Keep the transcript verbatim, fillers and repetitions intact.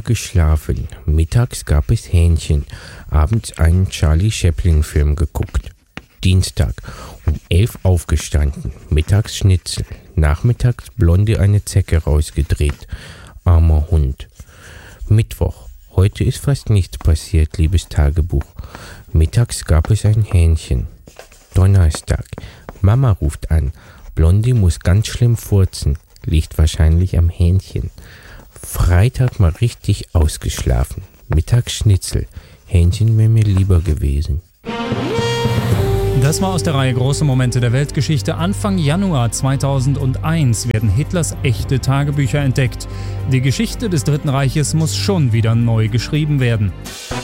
geschlafen. Mittags gab es Hähnchen. Abends einen Charlie Chaplin-Film geguckt. Dienstag um elf aufgestanden. Mittags Schnitzel. Nachmittags Blondie eine Zecke rausgedreht. Armer Hund. Mittwoch. Heute ist fast nichts passiert, liebes Tagebuch. Mittags gab es ein Hähnchen. Donnerstag. Mama ruft an. Blondie muss ganz schlimm furzen. Liegt wahrscheinlich am Hähnchen. Freitag mal richtig ausgeschlafen. Mittags Schnitzel. Hähnchen wäre mir lieber gewesen. Das war aus der Reihe Große Momente der Weltgeschichte. Anfang Januar zweitausendeins werden Hitlers echte Tagebücher entdeckt. Die Geschichte des Dritten Reiches muss schon wieder neu geschrieben werden.